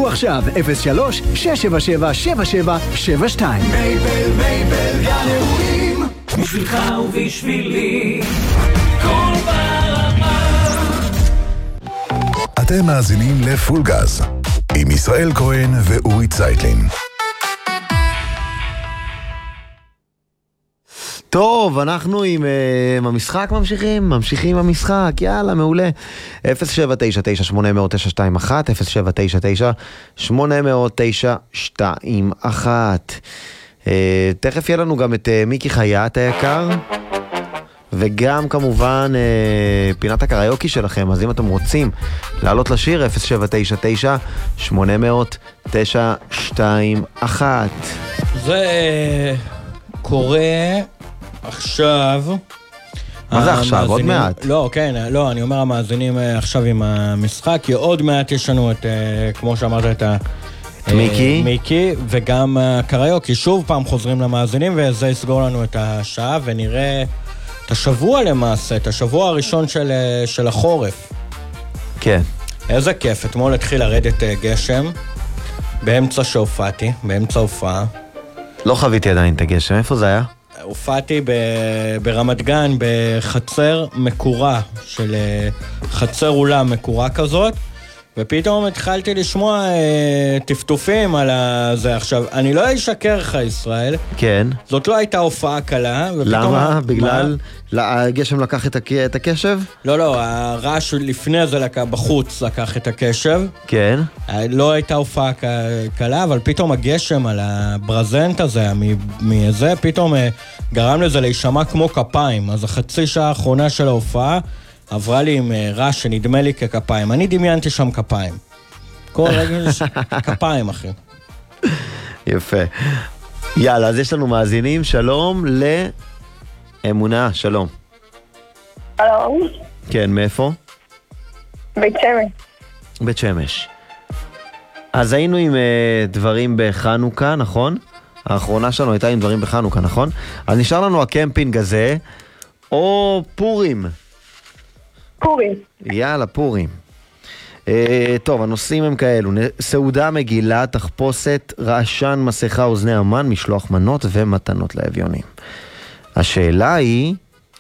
חייגו עכשיו 03-677-7772. מייבל גן אירועים, בשבילך ובשבילי, כל ברמה. אתם מאזינים לפול גז עם ישראל כהן ואורי צייטלין. טוב, אנחנו עם המשחק ממשיכים המשחק, יאללה, מעולה. 079980921, 079980921. תכף יהיה לנו גם את מיקי חייט היקר, וגם כמובן פינת הקריוקי שלכם, אז אם אתם רוצים לעלות לשיר, 0799-800-921. זה קורה עכשיו. מה זה עכשיו? עוד מעט? לא, כן, לא, אני אומר המאזינים עכשיו עם המשחק, כי עוד מעט יש לנו את, כמו שאמרת, את מיקי, וגם קריוקי, שוב פעם חוזרים למאזינים, וזה יסגור לנו את השעה, ונראה את השבוע למעשה, את השבוע הראשון של החורף. כן. איזה כיף, אתמול התחיל לרדת גשם, באמצע שהופעתי, באמצע הופעה. לא חוויתי עדיין את הגשם, איפה זה היה? הופעתי ברמת גן, בחצר מקורה, של חצר אולם מקורה כזאת, ופתאום התחלתי לשמוע טפטופים על זה. עכשיו, אני לא אשקר לך, ישראל. כן. זאת לא הייתה הופעה קלה. למה? בגלל הגשם לקח את הקשב? לא, הרעש לפני זה בחוץ לקח את הקשב. כן. לא הייתה הופעה קלה, אבל פתאום הגשם על הברזנט הזה, מזה, פתאום גרם לזה להישמע כמו כפיים. אז החצי שעה האחרונה של ההופעה עברה לי עם רעש שנדמה לי ככפיים. אני דמיינתי שם כפיים. כל רגע כפיים, אחי. יפה. יאללה, אז יש לנו מאזינים. שלום לאמונה, שלום. שלום. כן, מאיפה? בית שמש. בית שמש. אז היינו עם דברים בחנוכה, נכון? האחרונה שלנו הייתה עם דברים בחנוכה, נכון? אז נשאר לנו הקמפינג הזה, או פורים. פורים. יאללה, פורים. טוב, הנושאים הם כאלו: סעודה, מגילה, תחפושת, רעשן, מסכה, אוזני המן, משלוח מנות ומתנות לאביונים. השאלה היא...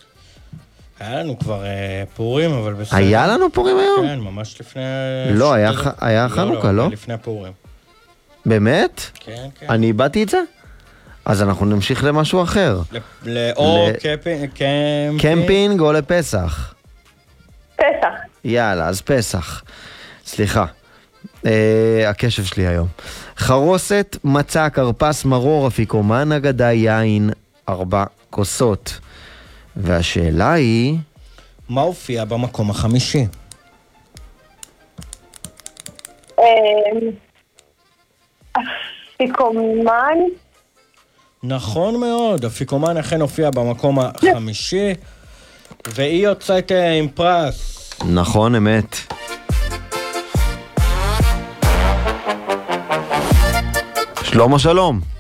היה לנו כבר פורים, אבל בסדר. היה לנו פורים היום? כן, ממש לפני... לא, היה חנוכה, לא? לפני פורים. באמת? כן, כן. אני איבדתי את זה? אז אנחנו נמשיך למשהו אחר. או קמפינג או לפסח? פסח. יאללה, אז פסח. סליחה. הקשב שלי היום. חרוסת, מצה, קרפס, מרור, אפיקומן, אגדה, יין, 4 כוסות. והשאלה היא... מה הופיע במקום החמישי? אפיקומן. נכון מאוד, אפיקומן אכן הופיע במקום החמישי, והיא יוצאת עם פרס. נכון, אמת. שלום.